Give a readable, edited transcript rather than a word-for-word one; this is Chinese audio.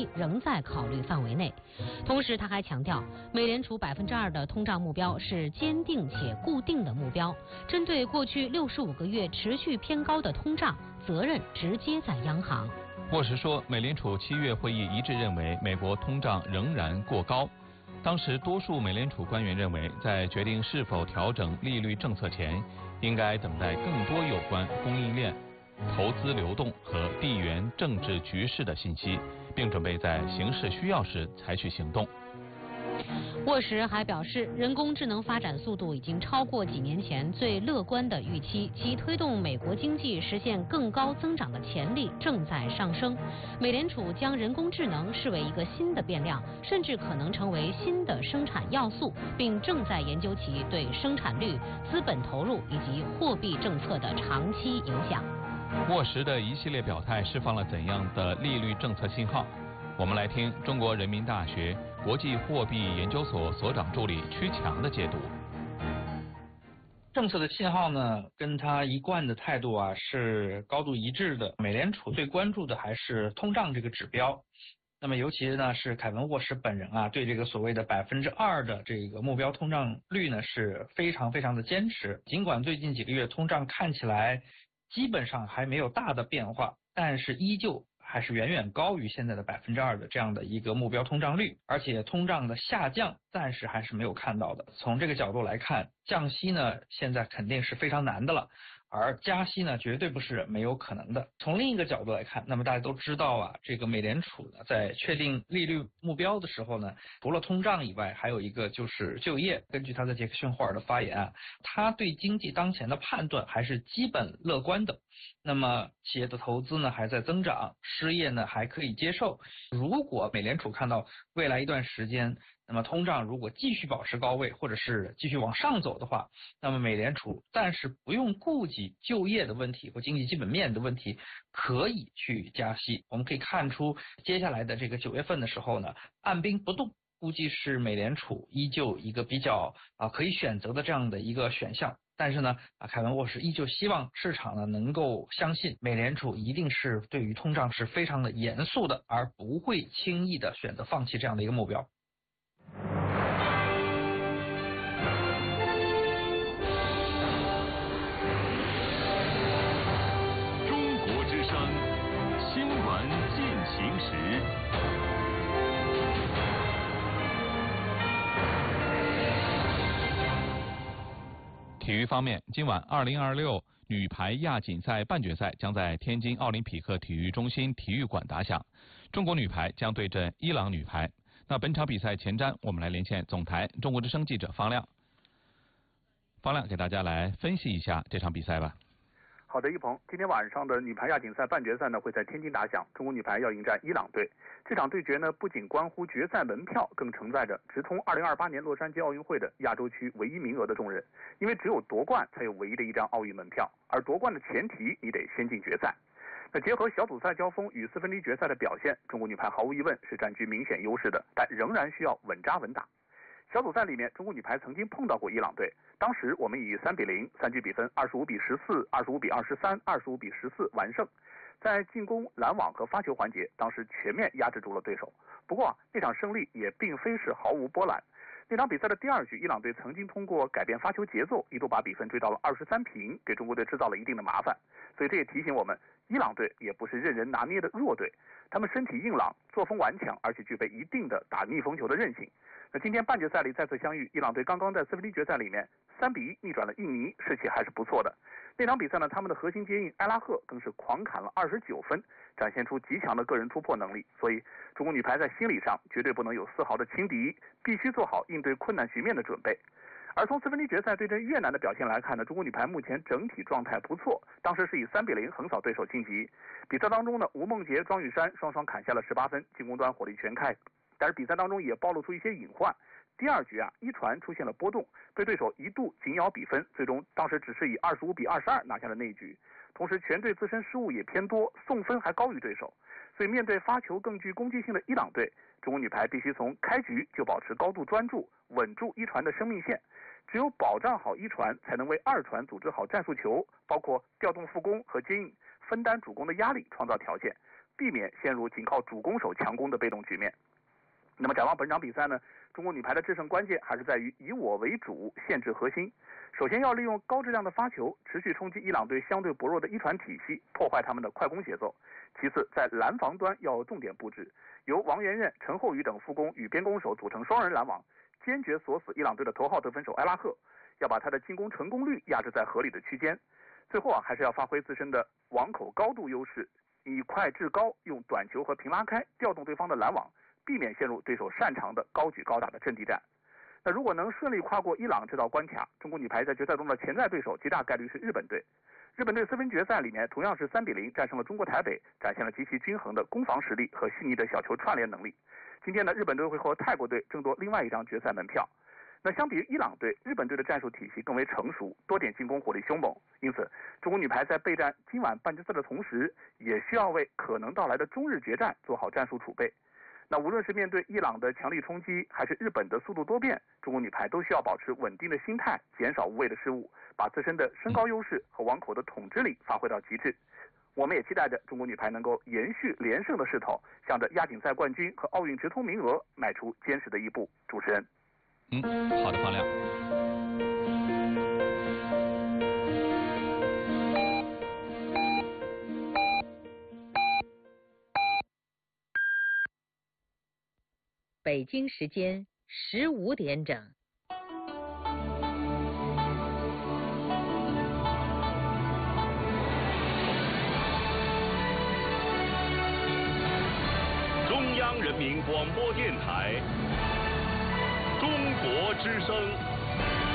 息仍在考虑范围内。同时，他还强调，美联储2%的通胀目标是坚定且固定的目标。针对过去65个月持续偏高的通胀，责任直接在央行。 沃什说，美联储7月会议一致认为美国通胀仍然过高。当时多数美联储官员认为，在决定是否调整利率政策前，应该等待更多有关供应链、投资流动和地缘政治局势的信息，并准备在形势需要时采取行动。 沃什还表示，人工智能发展速度已经超过几年前最乐观的预期，其推动美国经济实现更高增长的潜力正在上升。美联储将人工智能视为一个新的变量，甚至可能成为新的生产要素，并正在研究其对生产率、资本投入以及货币政策的长期影响。 沃什的一系列表态释放了怎样的利率政策信号？我们来听中国人民大学国际货币研究所所长助理曲强的解读。 政策的信号呢，跟他一贯的态度啊是高度一致的。美联储最关注的还是通胀这个指标。那么尤其呢是凯文沃什本人啊，对这个所谓的2%的这个目标通胀率呢是非常非常的坚持。尽管最近几个月通胀看起来基本上还没有大的变化，但是依旧还是远远高于现在的2%的这样的一个目标通胀率，而且通胀的下降暂时还是没有看到的。从这个角度来看，降息呢现在肯定是非常难的了，而加息呢绝对不是没有可能的。从另一个角度来看，那么大家都知道啊，这个美联储呢在确定利率目标的时候呢，除了通胀以外，还有一个就是就业。根据他在杰克逊霍尔的发言啊，他对经济当前的判断还是基本乐观的。那么企业的投资呢还在增长，失业呢还可以接受。如果美联储看到未来一段时间，那么通胀如果继续保持高位，或者是继续往上走的话，那么美联储暂时不用顾及就业的问题或经济基本面的问题，可以去加息。我们可以看出，接下来的这个9月份的时候呢，按兵不动估计是美联储依旧一个比较可以选择的这样的一个选项。但是呢，凯文沃什依旧希望市场呢能够相信美联储一定是对于通胀是非常的严肃的，而不会轻易的选择放弃这样的一个目标。 中国之声，新闻进行时。 体育方面，今晚2026女排亚锦赛半决赛将在天津奥林匹克体育中心体育馆打响，中国女排将对阵伊朗女排。那本场比赛前瞻，我们来连线总台中国之声记者方亮。方亮给大家来分析一下这场比赛吧。 好的，一鹏，今天晚上的女排亚锦赛半决赛呢会在天津打响，中国女排要迎战伊朗队。这场对决呢不仅关乎决赛门票，更承载着直通2028年洛杉矶奥运会的亚洲区唯一名额的重任。因为只有夺冠才有唯一的一张奥运门票，而夺冠的前提你得先进决赛。那结合小组赛交锋与4分之一决赛的表现，中国女排毫无疑问是占据明显优势的，但仍然需要稳扎稳打。小组赛里面，中国女排曾经碰到过伊朗队，当时我们以3-0、3局比分25-14、25-23、25-14完胜。在进攻、拦网和发球环节，当时全面压制住了对手。不过那场胜利也并非是毫无波澜。那场比赛的第2局，伊朗队曾经通过改变发球节奏，一度把比分追到了23平，给中国队制造了一定的麻烦。所以这也提醒我们，伊朗队也不是任人拿捏的弱队，他们身体硬朗，作风顽强，而且具备一定的打逆风球的韧性。那今天半决赛里再次相遇，伊朗队刚刚在4分之一决赛里面3-1逆转了印尼，士气还是不错的。那场比赛呢，他们的核心接应埃拉赫更是狂砍了29分，展现出极强的个人突破能力。所以中国女排在心理上绝对不能有丝毫的轻敌，必须做好应对困难局面的准备。而从4分之一决赛对阵越南的表现来看呢，中国女排目前整体状态不错，当时是以3-0横扫对手晋级。比赛当中呢，吴梦洁、庄雨珊双双砍下了18分，进攻端火力全开。但是比赛当中也暴露出一些隐患。第2局啊，一传出现了波动，被对手一度紧咬比分，最终当时只是以25-22拿下了那一局。同时全队自身失误也偏多，送分还高于对手。所以面对发球更具攻击性的伊朗队，中国女排必须从开局就保持高度专注，稳住一传的生命线。只有保障好一传，才能为2传组织好战术球，包括调动副攻和接应，分担主攻的压力，创造条件。 避免陷入仅靠主攻手强攻的被动局面。那么展望本场比赛呢，中国女排的制胜关键还是在于以我为主，限制核心。首先要利用高质量的发球，持续冲击伊朗队相对薄弱的一传体系，破坏他们的快攻节奏。其次，在拦防端要重点布置，由王媛媛、陈厚宇等副攻与边攻手组成双人拦网，坚决锁死伊朗队的头号得分手埃拉赫，要把他的进攻成功率压制在合理的区间。最后还是要发挥自身的网口高度优势，以快制高，用短球和平拉开调动对方的拦网，避免陷入对手擅长的高举高打的阵地战。那如果能顺利跨过伊朗这道关卡，中国女排在决赛中的潜在对手极大概率是日本队。日本队4分决赛里面同样是3-0战胜了中国台北，展现了极其均衡的攻防实力和细腻的小球串联能力。今天呢，日本队会和泰国队争夺另外一张决赛门票。那相比于伊朗队，日本队的战术体系更为成熟，多点进攻火力凶猛，因此中国女排在备战今晚半决赛的同时，也需要为可能到来的中日决战做好战术储备。那无论是面对伊朗的强力冲击，还是日本的速度多变，中国女排都需要保持稳定的心态，减少无谓的失误，把自身的身高优势和网口的统治力发挥到极致。我们也期待着中国女排能够延续连胜的势头，向着亚锦赛冠军和奥运直通名额迈出坚实的一步。主持人。 好的，方亮。 北京时间15点整。 中央人民广播电台，中国之声。